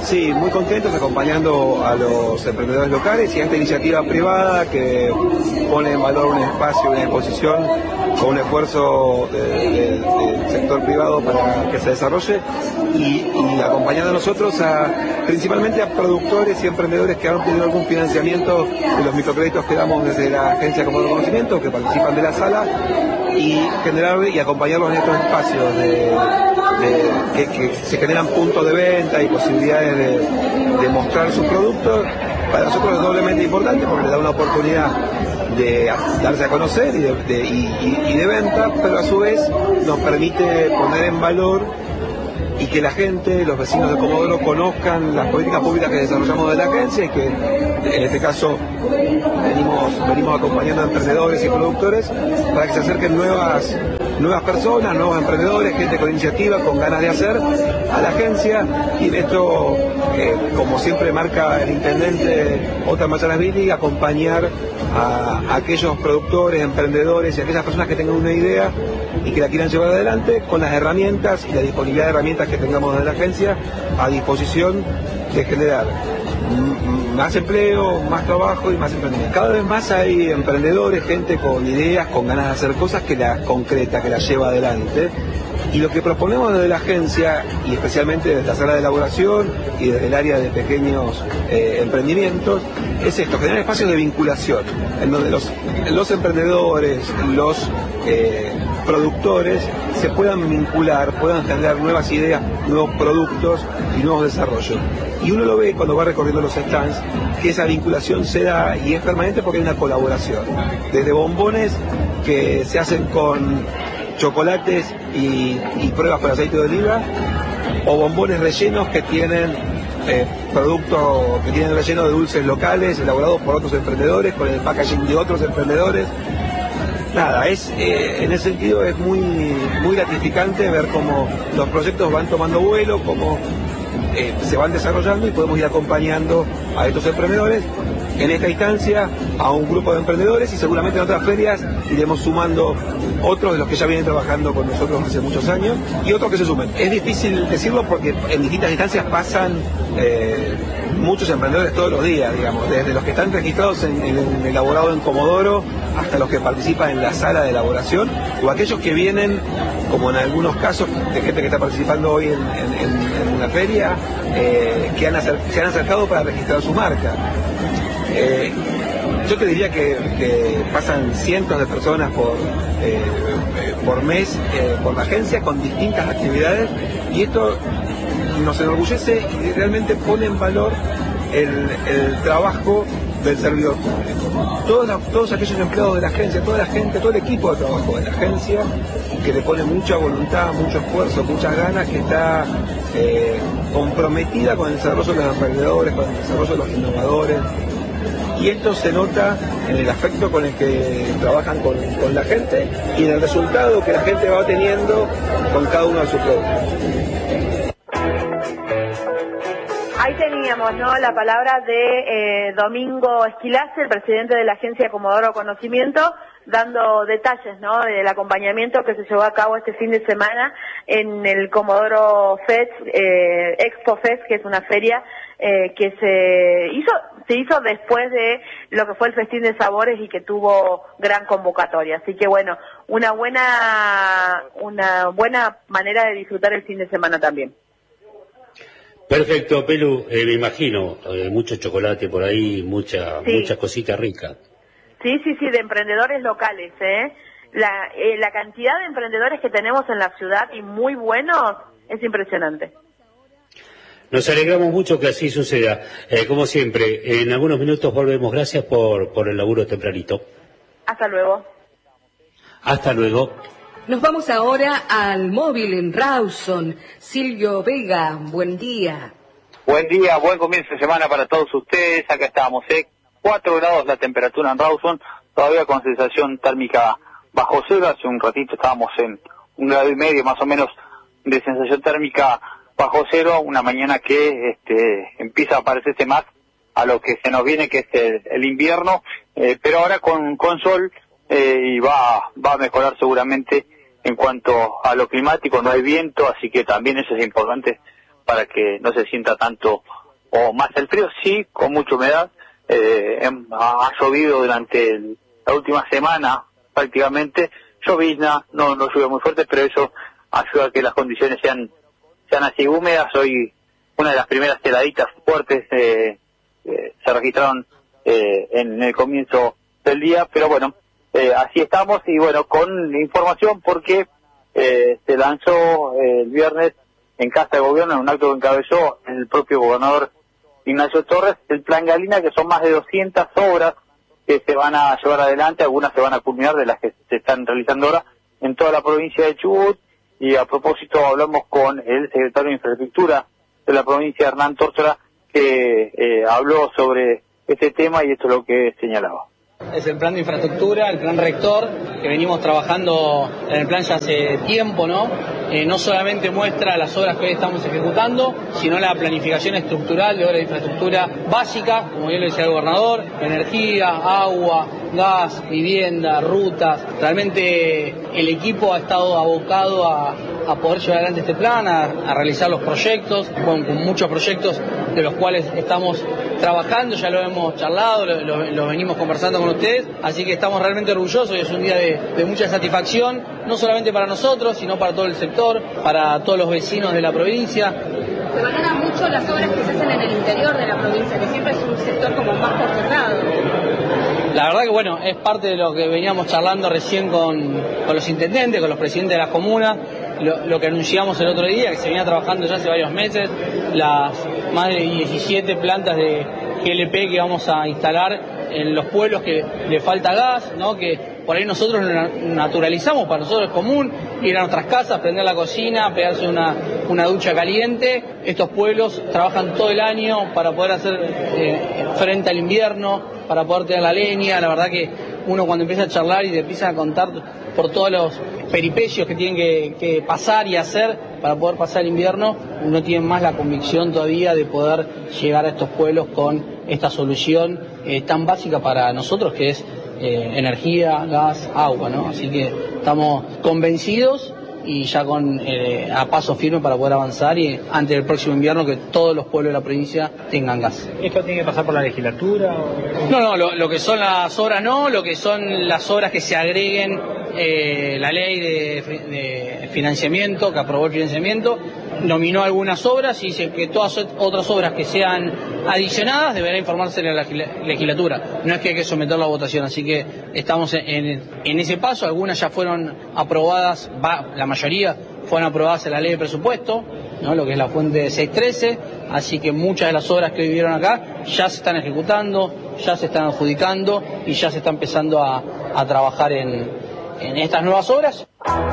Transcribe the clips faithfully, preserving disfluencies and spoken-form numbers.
Sí, muy contentos acompañando a los emprendedores locales y a esta iniciativa privada que pone en valor un espacio, una exposición con un esfuerzo de, de, del sector privado para que se desarrolle y, y acompañando a nosotros a, principalmente a productores y emprendedores que han obtenido algún financiamiento de los microcréditos que damos desde la Agencia Comodoro Conocimiento, que participan de la sala, y generar y acompañarlos en estos espacios de, de, que, que se generan puntos de venta y posibilidades de, de mostrar sus productos. Para nosotros es doblemente importante porque le da una oportunidad de darse a conocer y de, de, y, y de venta, pero a su vez nos permite poner en valor y que la gente, los vecinos de Comodoro, conozcan las políticas públicas que desarrollamos de la agencia y que en este caso venimos, venimos acompañando a emprendedores y productores para que se acerquen nuevas, nuevas personas, nuevos emprendedores, gente con iniciativa, con ganas de hacer a la agencia. Y en esto, eh, como siempre marca el intendente Othar Mazzarasvili, acompañar a, a aquellos productores, emprendedores y aquellas personas que tengan una idea y que la quieran llevar adelante con las herramientas y la disponibilidad de herramientas que tengamos en la agencia a disposición de generar más empleo, más trabajo y más emprendimiento. Cada vez más hay emprendedores, gente con ideas, con ganas de hacer cosas que las concreta, que las lleva adelante. Y lo que proponemos desde la agencia, y especialmente desde la sala de elaboración y desde el área de pequeños eh, emprendimientos, es esto, generar espacios de vinculación, en donde los, los emprendedores, los eh, productores se puedan vincular, puedan generar nuevas ideas, nuevos productos y nuevos desarrollos. Y uno lo ve cuando va recorriendo los stands, que esa vinculación se da y es permanente porque hay una colaboración. Desde bombones que se hacen con chocolates y, y pruebas con aceite de oliva, o bombones rellenos que tienen eh, productos que tienen relleno de dulces locales elaborados por otros emprendedores, con el packaging de otros emprendedores. Nada, es eh, en ese sentido es muy, muy gratificante ver cómo los proyectos van tomando vuelo, cómo eh, se van desarrollando y podemos ir acompañando a estos emprendedores. En esta instancia a un grupo de emprendedores y seguramente en otras ferias iremos sumando otros de los que ya vienen trabajando con nosotros hace muchos años y otros que se sumen. Es difícil decirlo porque en distintas instancias pasan eh, muchos emprendedores todos los días, digamos, desde los que están registrados en, en, en elaborado en Comodoro hasta los que participan en la sala de elaboración o aquellos que vienen, como en algunos casos de gente que está participando hoy en, en, en, en una feria, eh, que han acer- se han acercado para registrar su marca. Eh, yo te diría que, que pasan cientos de personas por, eh, por mes eh, por la agencia con distintas actividades y esto nos enorgullece y realmente pone en valor el, el trabajo del servidor público. Todos, la, todos aquellos empleados de la agencia, toda la gente, todo el equipo de trabajo de la agencia que le pone mucha voluntad, mucho esfuerzo, muchas ganas, que está eh, comprometida con el desarrollo de los emprendedores, con el desarrollo de los innovadores. Y esto se nota en el afecto con el que trabajan con, con la gente y en el resultado que la gente va teniendo con cada uno de sus productos. Ahí teníamos, ¿no?, la palabra de eh, Domingo Esquilace, el presidente de la Agencia Comodoro Conocimiento, dando detalles, ¿no?, del acompañamiento que se llevó a cabo este fin de semana en el Comodoro Fest, eh, Expo Fest, que es una feria eh, que se hizo se hizo después de lo que fue el Festín de Sabores y que tuvo gran convocatoria. Así que bueno, una buena una buena manera de disfrutar el fin de semana también. Perfecto, Pelu, eh, me imagino, eh, mucho chocolate por ahí, mucha Sí. mucha cosita rica. Sí, sí, sí, de emprendedores locales, ¿eh? La, eh, la cantidad de emprendedores que tenemos en la ciudad y muy buenos es impresionante. Nos alegramos mucho que así suceda. Eh, como siempre, en algunos minutos volvemos. Gracias por, por el laburo tempranito. Hasta luego. Hasta luego. Nos vamos ahora al móvil en Rawson. Silvio Vega, buen día. Buen día, buen comienzo de semana para todos ustedes. Acá estamos, ¿eh? cuatro grados la temperatura en Rawson, todavía con sensación térmica bajo cero. Hace un ratito estábamos en un grado y medio más o menos de sensación térmica bajo cero, una mañana que este, empieza a parecerse más a lo que se nos viene, que es el, el invierno, eh, pero ahora con, con sol eh, y va, va a mejorar seguramente en cuanto a lo climático. No hay viento, así que también eso es importante para que no se sienta tanto o más el frío, sí, con mucha humedad. Eh, ha llovido durante el, la última semana prácticamente, llovizna, no, no llueve muy fuerte, pero eso ayuda a que las condiciones sean, sean así húmedas. Hoy una de las primeras heladitas fuertes eh, eh, se registraron eh, en el comienzo del día, pero bueno, eh, así estamos y bueno, con información porque eh, se lanzó eh, el viernes en Casa de Gobierno, en un acto que encabezó el propio gobernador Ignacio Torres, el Plan Galina, que son más de doscientas obras que se van a llevar adelante, algunas se van a culminar de las que se están realizando ahora en toda la provincia de Chubut, y a propósito hablamos con el secretario de Infraestructura de la provincia, Hernán Tórtola, que eh, habló sobre este tema y esto es lo que señalaba. Es el plan de infraestructura, el plan rector, que venimos trabajando en el plan ya hace tiempo, ¿no? Eh, no solamente muestra las obras que hoy estamos ejecutando, sino la planificación estructural de obras de infraestructura básica, como bien lo decía el gobernador, energía, agua, gas, vivienda, rutas. Realmente el equipo ha estado abocado a, a poder llevar adelante este plan, a, a realizar los proyectos, con, con muchos proyectos de los cuales estamos trabajando, ya lo hemos charlado, lo, lo, lo venimos conversando con ustedes, así que estamos realmente orgullosos y es un día de, de mucha satisfacción, no solamente para nosotros, sino para todo el sector, para todos los vecinos de la provincia. Se valoran mucho las obras que se hacen en el interior de la provincia, que siempre es un sector como más postergado. La verdad que bueno, es parte de lo que veníamos charlando recién con, con los intendentes, con los presidentes de las comunas, lo, lo que anunciamos el otro día, que se venía trabajando ya hace varios meses, las más de diecisiete plantas de G L P que vamos a instalar en los pueblos que le falta gas, ¿no? Que por ahí nosotros lo naturalizamos, para nosotros es común ir a nuestras casas, prender la cocina, pegarse una, una ducha caliente. Estos pueblos trabajan todo el año para poder hacer eh, frente al invierno, para poder tener la leña. La verdad que uno cuando empieza a charlar y te empieza a contar por todos los peripecios que tienen que, que pasar y hacer para poder pasar el invierno, uno tiene más la convicción todavía de poder llegar a estos pueblos con esta solución eh, tan básica para nosotros, que es eh, energía, gas, agua, ¿no? Así que estamos convencidos y ya con eh, a paso firme para poder avanzar y antes del próximo invierno que todos los pueblos de la provincia tengan gas. ¿Esto tiene que pasar por la legislatura? O... No, no, lo, lo que son las obras no, lo que son las obras que se agreguen eh, la ley de, de financiamiento, que aprobó el financiamiento, nominó algunas obras y dice que todas otras obras que sean adicionadas deberá informarse a la legislatura. No es que hay que someterlo a votación, así que estamos en, en ese paso. Algunas ya fueron aprobadas, va, la mayoría fueron aprobadas en la ley de presupuesto, ¿no? Lo que es la fuente seiscientos trece, así que muchas de las obras que vivieron acá ya se están ejecutando, ya se están adjudicando y ya se está empezando a, a trabajar en, en estas nuevas obras.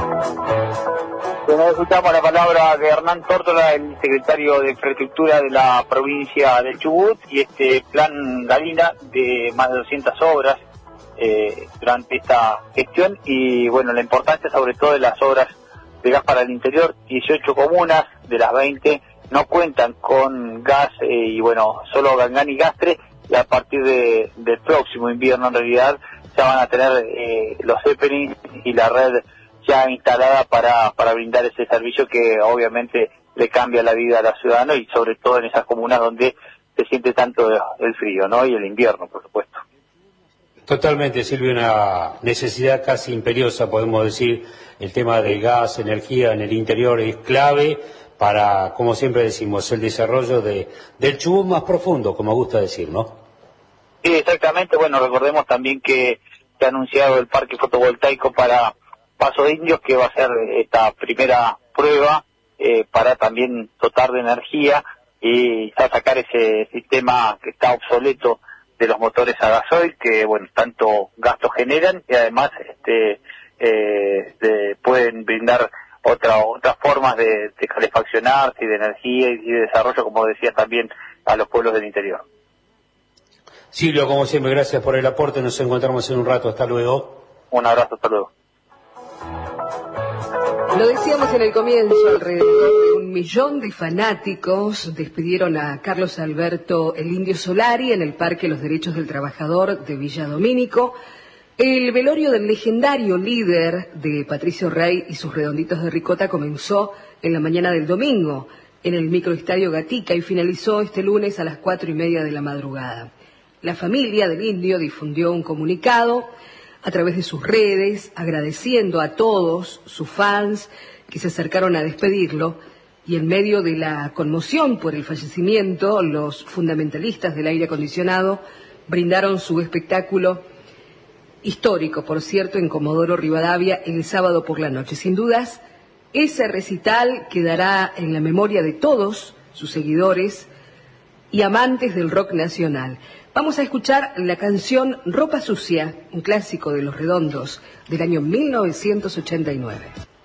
Bueno, escuchamos la palabra de Hernán Tórtola, el secretario de Infraestructura de la provincia del Chubut, y este plan Galina de más de doscientas obras eh, durante esta gestión, y bueno, la importancia sobre todo de las obras de gas para el interior. Dieciocho comunas de las veinte no cuentan con gas, eh, y bueno, solo Gangán y Gastre, y a partir de, del próximo invierno en realidad ya van a tener eh, los Zeppelin y la red ya instalada para, para brindar ese servicio que obviamente le cambia la vida a la ciudadana y sobre todo en esas comunas donde se siente tanto el frío, ¿no? Y el invierno, por supuesto. Totalmente, Silvio, una necesidad casi imperiosa, podemos decir. El tema del gas, energía en el interior es clave para, como siempre decimos, el desarrollo de, del Chubut más profundo, como gusta decir, ¿no? Sí, exactamente. Bueno, recordemos también que se ha anunciado el parque fotovoltaico para Paso de Indios, que va a ser esta primera prueba eh, para también dotar de energía y ya sacar ese sistema que está obsoleto de los motores a gasoil, que bueno, tanto gasto generan y además este eh, de, pueden brindar otra, otras formas de, de calefaccionarse y de energía y de desarrollo, como decía también, a los pueblos del interior. Silvio, como siempre, gracias por el aporte, nos encontramos en un rato, hasta luego. Un abrazo, hasta luego. Lo decíamos en el comienzo, alrededor de un millón de fanáticos despidieron a Carlos Alberto el Indio Solari en el Parque Los Derechos del Trabajador de Villa Domínico. El velorio del legendario líder de Patricio Rey y sus redonditos de ricota comenzó en la mañana del domingo en el microestadio Gatica y finalizó este lunes a las cuatro y media de la madrugada. La familia del Indio difundió un comunicado a través de sus redes, agradeciendo a todos sus fans que se acercaron a despedirlo, y en medio de la conmoción por el fallecimiento, los fundamentalistas del aire acondicionado brindaron su espectáculo histórico, por cierto, en Comodoro Rivadavia el sábado por la noche. Sin dudas, ese recital quedará en la memoria de todos sus seguidores y amantes del rock nacional. Vamos a escuchar la canción Ropa Sucia, un clásico de Los Redondos del año mil novecientos ochenta y nueve.